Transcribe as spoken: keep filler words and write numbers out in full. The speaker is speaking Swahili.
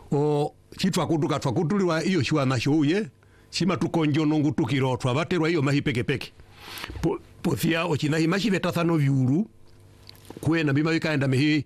o chitwa kutuka twakutulwa iyo shwa mashuye sima tukonjo nongu tukiro twabaterwa iyo mahi peke peke po pothia ochina himashi betathano vyuru kwena bima bikaenda mehi